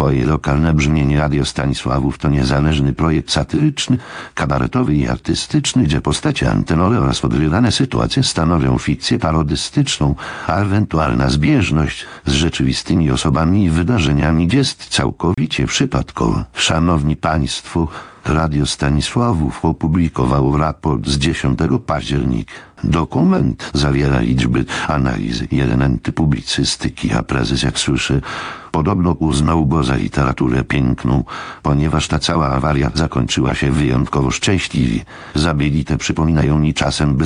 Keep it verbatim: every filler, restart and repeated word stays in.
Twoje lokalne brzmienie Radio Stanisławów to niezależny projekt satyryczny, kabaretowy i artystyczny, gdzie postacie antenowe oraz odgrywane sytuacje stanowią fikcję parodystyczną, a ewentualna zbieżność z rzeczywistymi osobami i wydarzeniami jest całkowicie przypadkowa. Szanowni Państwo, Radio Stanisławów opublikowało raport z dziesiątego października. Dokument zawiera liczby, analizy i elementy publicystyki, a prezes, jak słyszę, podobno uznał go za literaturę piękną, ponieważ ta cała awaria zakończyła się wyjątkowo szczęśliwie. Zabyli te przypominają mi czasem